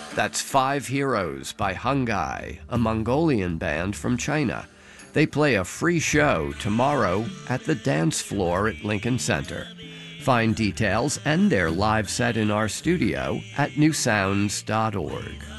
That's Five Heroes by Hungai, a Mongolian band from China. They play a free show tomorrow at the Dance Floor at Lincoln Center. Find details and their live set in our studio at newsounds.org.